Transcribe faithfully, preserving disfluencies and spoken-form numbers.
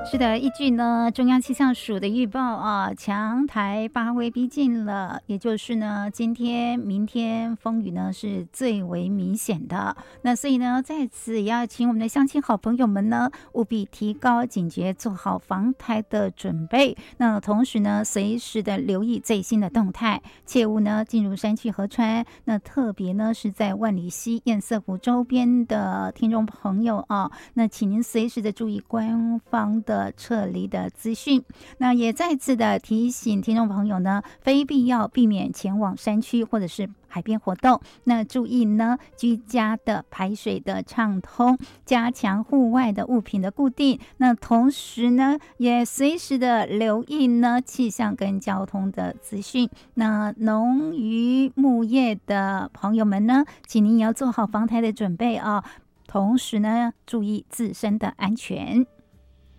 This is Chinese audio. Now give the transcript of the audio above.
是的，依据呢中央气象署的预报啊，强台八威逼近了，也就是呢今天、明天风雨呢是最为明显的。那所以呢，在此也要请我们的乡亲好朋友们呢，务必提高警觉，做好防台的准备。那同时呢，随时的留意最新的动态，切勿呢进入山区河川。那特别呢是在万里溪、堰塞湖周边的听众朋友啊，那请您随时的注意官方的撤离的资讯。那也再次的提醒听众朋友呢，非必要避免前往山区或者是海边活动。那注意呢居家的排水的畅通，加强户外的物品的固定。那同时呢也随时的留意呢气象跟交通的资讯。那农渔牧业的朋友们呢，请您也要做好防台的准备啊，同时呢注意自身的安全。